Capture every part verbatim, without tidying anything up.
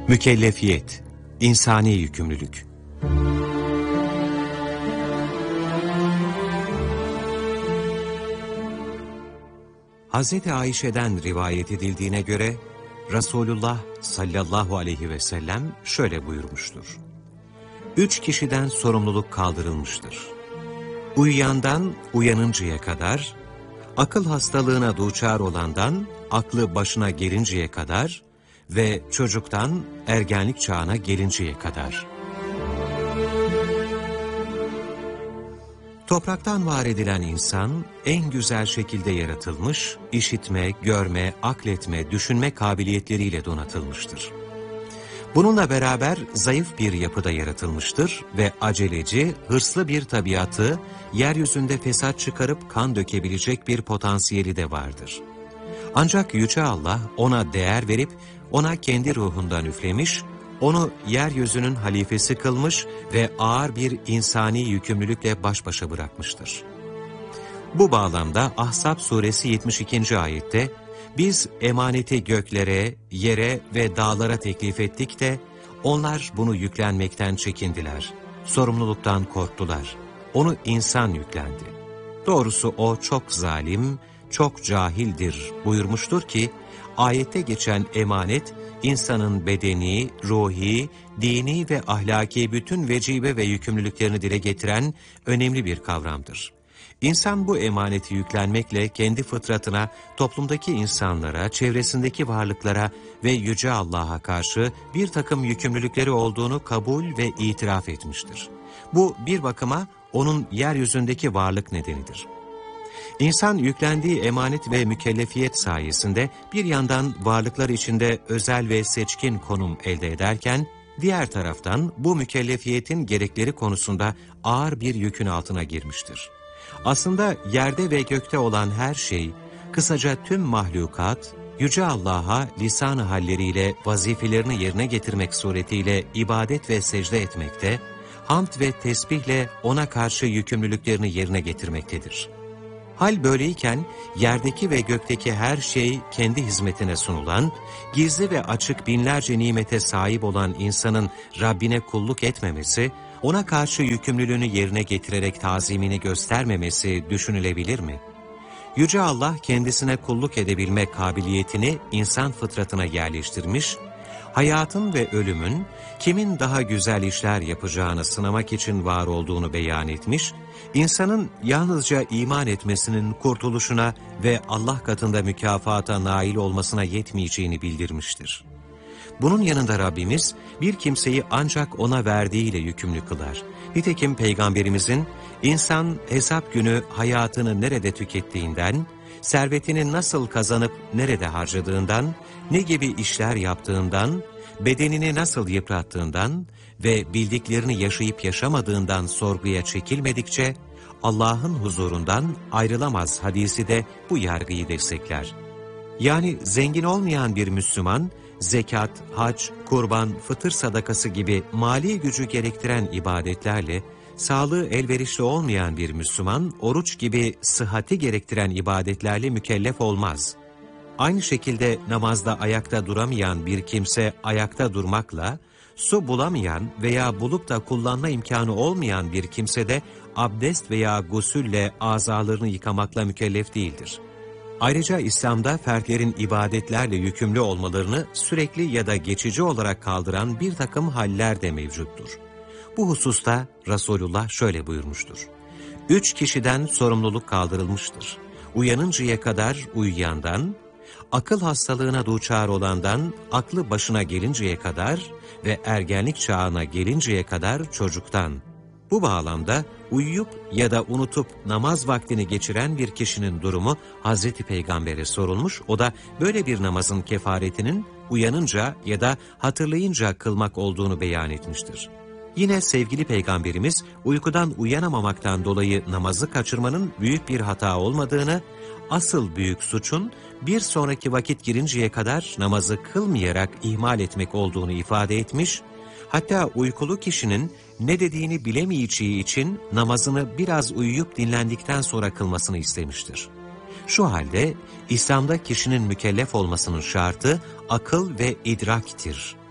Mükellefiyet, insani yükümlülük. Hazreti Ayşe'den rivayet edildiğine göre, Resulullah sallallahu aleyhi ve sellem şöyle buyurmuştur. Üç kişiden sorumluluk kaldırılmıştır. Uyuyandan uyanıncaya kadar, akıl hastalığına duçar olandan aklı başına gelinceye kadar ve çocuktan ergenlik çağına gelinceye kadar. Topraktan var edilen insan en güzel şekilde yaratılmış, işitme, görme, akletme, düşünme kabiliyetleriyle donatılmıştır. Bununla beraber zayıf bir yapıda yaratılmıştır ve aceleci, hırslı bir tabiatı, yeryüzünde fesat çıkarıp kan dökebilecek bir potansiyeli de vardır. Ancak Yüce Allah ona değer verip, ona kendi ruhundan üflemiş, onu yeryüzünün halifesi kılmış ve ağır bir insani yükümlülükle baş başa bırakmıştır. Bu bağlamda Ahzab suresi yetmiş ikinci ayette, biz emaneti göklere, yere ve dağlara teklif ettik de, onlar bunu yüklenmekten çekindiler, sorumluluktan korktular, onu insan yüklendi. Doğrusu o çok zalim, çok cahildir buyurmuştur ki, ayette geçen emanet, insanın bedeni, ruhi, dini ve ahlaki bütün vecibe ve yükümlülüklerini dile getiren önemli bir kavramdır. İnsan bu emaneti yüklenmekle kendi fıtratına, toplumdaki insanlara, çevresindeki varlıklara ve Yüce Allah'a karşı bir takım yükümlülükleri olduğunu kabul ve itiraf etmiştir. Bu bir bakıma onun yeryüzündeki varlık nedenidir. İnsan yüklendiği emanet ve mükellefiyet sayesinde bir yandan varlıklar içinde özel ve seçkin konum elde ederken, diğer taraftan bu mükellefiyetin gerekleri konusunda ağır bir yükün altına girmiştir. Aslında yerde ve gökte olan her şey, kısaca tüm mahlukat, Yüce Allah'a lisan-ı halleriyle vazifelerini yerine getirmek suretiyle ibadet ve secde etmekte, hamd ve tesbihle ona karşı yükümlülüklerini yerine getirmektedir. Hal böyleyken, yerdeki ve gökteki her şey kendi hizmetine sunulan, gizli ve açık binlerce nimete sahip olan insanın Rabbine kulluk etmemesi, ona karşı yükümlülüğünü yerine getirerek tazimini göstermemesi düşünülebilir mi? Yüce Allah kendisine kulluk edebilme kabiliyetini insan fıtratına yerleştirmiş, hayatın ve ölümün kimin daha güzel işler yapacağını sınamak için var olduğunu beyan etmiş, insanın yalnızca iman etmesinin kurtuluşuna ve Allah katında mükafata nail olmasına yetmeyeceğini bildirmiştir. Bunun yanında Rabbimiz bir kimseyi ancak ona verdiğiyle yükümlü kılar. Nitekim Peygamberimizin insan hesap günü hayatını nerede tükettiğinden, servetini nasıl kazanıp nerede harcadığından, ne gibi işler yaptığından, bedenini nasıl yıprattığından ve bildiklerini yaşayıp yaşamadığından sorguya çekilmedikçe, Allah'ın huzurundan ayrılamaz hadisi de bu yargıyı destekler. Yani zengin olmayan bir Müslüman, zekat, hac, kurban, fıtır sadakası gibi mali gücü gerektiren ibadetlerle, sağlığı elverişli olmayan bir Müslüman, oruç gibi sıhhati gerektiren ibadetlerle mükellef olmaz. Aynı şekilde namazda ayakta duramayan bir kimse ayakta durmakla, su bulamayan veya bulup da kullanma imkanı olmayan bir kimse de abdest veya gusülle azalarını yıkamakla mükellef değildir. Ayrıca İslam'da fertlerin ibadetlerle yükümlü olmalarını sürekli ya da geçici olarak kaldıran bir takım haller de mevcuttur. Bu hususta Resulullah şöyle buyurmuştur. Üç kişiden sorumluluk kaldırılmıştır. Uyanıncaya kadar uyuyandan, akıl hastalığına duçar olandan aklı başına gelinceye kadar ve ergenlik çağına gelinceye kadar çocuktan. Bu bağlamda uyuyup ya da unutup namaz vaktini geçiren bir kişinin durumu Hazreti Peygamber'e sorulmuş, o da böyle bir namazın kefaretinin uyanınca ya da hatırlayınca kılmak olduğunu beyan etmiştir. Yine sevgili Peygamberimiz uykudan uyanamamaktan dolayı namazı kaçırmanın büyük bir hata olmadığını, asıl büyük suçun bir sonraki vakit girinceye kadar namazı kılmayarak ihmal etmek olduğunu ifade etmiş, hatta uykulu kişinin ne dediğini bilemeyeceği için namazını biraz uyuyup dinlendikten sonra kılmasını istemiştir. Şu halde İslam'da kişinin mükellef olmasının şartı akıl ve idraktir.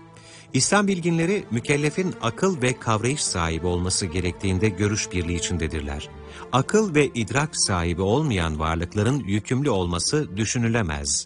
İslam bilginleri mükellefin akıl ve kavrayış sahibi olması gerektiğinde görüş birliği içindedirler. Akıl ve idrak sahibi olmayan varlıkların yükümlü olması düşünülemez.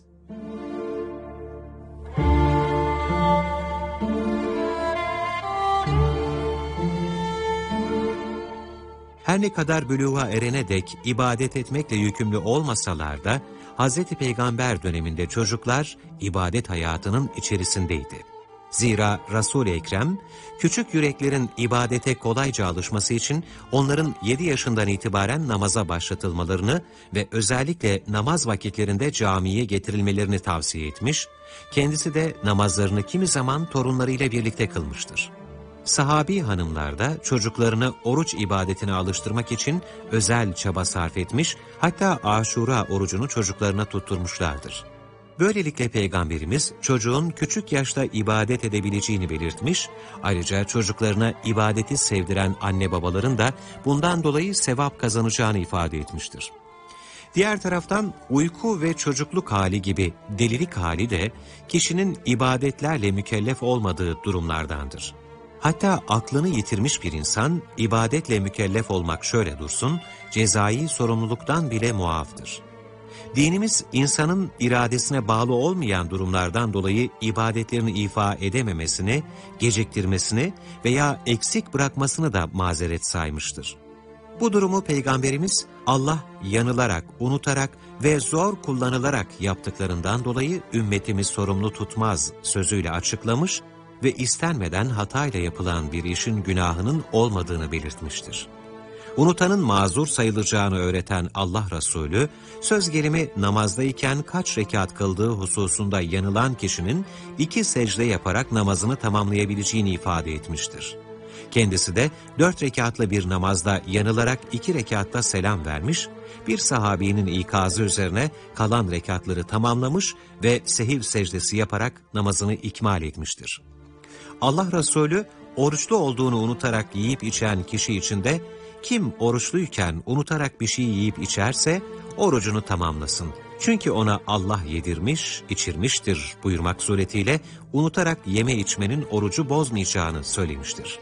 Her ne kadar bülûğa erene dek ibadet etmekle yükümlü olmasalar da, Hazreti Peygamber döneminde çocuklar ibadet hayatının içerisindeydi. Zira Resul-i Ekrem, küçük yüreklerin ibadete kolayca alışması için onların yedi yaşından itibaren namaza başlatılmalarını ve özellikle namaz vakitlerinde camiye getirilmelerini tavsiye etmiş, kendisi de namazlarını kimi zaman torunlarıyla birlikte kılmıştır. Sahabi hanımlar da çocuklarını oruç ibadetine alıştırmak için özel çaba sarf etmiş, hatta Aşura orucunu çocuklarına tutturmuşlardır. Böylelikle Peygamberimiz çocuğun küçük yaşta ibadet edebileceğini belirtmiş, ayrıca çocuklarına ibadeti sevdiren anne babaların da bundan dolayı sevap kazanacağını ifade etmiştir. Diğer taraftan uyku ve çocukluk hali gibi delilik hali de kişinin ibadetlerle mükellef olmadığı durumlardandır. Hatta aklını yitirmiş bir insan, ibadetle mükellef olmak şöyle dursun, cezai sorumluluktan bile muaftır. Dinimiz, insanın iradesine bağlı olmayan durumlardan dolayı ibadetlerini ifa edememesini, geciktirmesini veya eksik bırakmasını da mazeret saymıştır. Bu durumu Peygamberimiz, Allah yanılarak, unutarak ve zor kullanılarak yaptıklarından dolayı ümmetimi sorumlu tutmaz sözüyle açıklamış ve istenmeden hatayla yapılan bir işin günahının olmadığını belirtmiştir. Unutanın mazur sayılacağını öğreten Allah Resulü, söz gelimi namazdayken kaç rekat kıldığı hususunda yanılan kişinin iki secde yaparak namazını tamamlayabileceğini ifade etmiştir. Kendisi de dört rekatlı bir namazda yanılarak iki rekatta selam vermiş, bir sahabinin ikazı üzerine kalan rekatları tamamlamış ve sehiv secdesi yaparak namazını ikmal etmiştir. Allah Resulü, oruçlu olduğunu unutarak yiyip içen kişi için de, kim oruçluyken unutarak bir şey yiyip içerse, orucunu tamamlasın. Çünkü ona Allah yedirmiş, içirmiştir buyurmak suretiyle, unutarak yeme içmenin orucu bozmayacağını söylemiştir.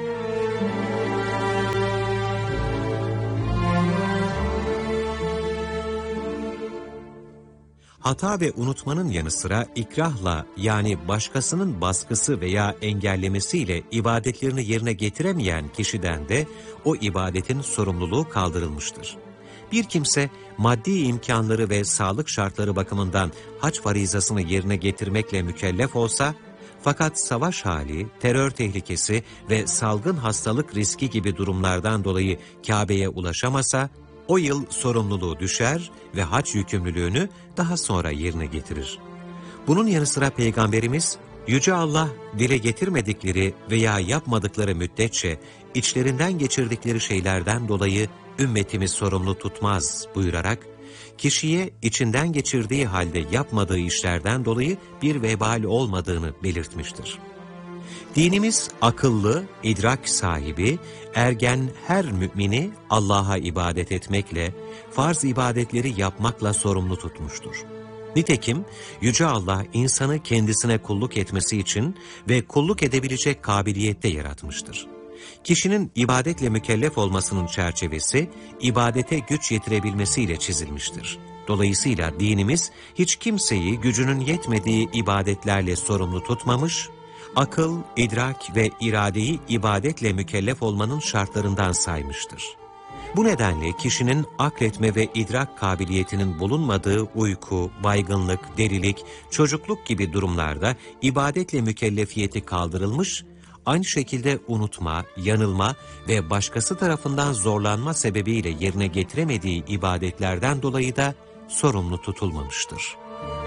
Hata ve unutmanın yanı sıra ikrahla, yani başkasının baskısı veya engellemesiyle ibadetlerini yerine getiremeyen kişiden de o ibadetin sorumluluğu kaldırılmıştır. Bir kimse maddi imkanları ve sağlık şartları bakımından hac farizasını yerine getirmekle mükellef olsa, fakat savaş hali, terör tehlikesi ve salgın hastalık riski gibi durumlardan dolayı Kabe'ye ulaşamasa, o yıl sorumluluğu düşer ve hac yükümlülüğünü daha sonra yerine getirir. Bunun yanı sıra Peygamberimiz, Yüce Allah dile getirmedikleri veya yapmadıkları müddetçe içlerinden geçirdikleri şeylerden dolayı ümmetimi sorumlu tutmaz buyurarak, kişiye içinden geçirdiği halde yapmadığı işlerden dolayı bir vebal olmadığını belirtmiştir. Dinimiz akıllı, idrak sahibi, ergen her mümini Allah'a ibadet etmekle, farz ibadetleri yapmakla sorumlu tutmuştur. Nitekim Yüce Allah insanı kendisine kulluk etmesi için ve kulluk edebilecek kabiliyette yaratmıştır. Kişinin ibadetle mükellef olmasının çerçevesi, ibadete güç yetirebilmesiyle çizilmiştir. Dolayısıyla dinimiz hiç kimseyi gücünün yetmediği ibadetlerle sorumlu tutmamış, akıl, idrak ve iradeyi ibadetle mükellef olmanın şartlarından saymıştır. Bu nedenle kişinin akletme ve idrak kabiliyetinin bulunmadığı uyku, baygınlık, delilik, çocukluk gibi durumlarda ibadetle mükellefiyeti kaldırılmış, aynı şekilde unutma, yanılma ve başkası tarafından zorlanma sebebiyle yerine getiremediği ibadetlerden dolayı da sorumlu tutulmamıştır.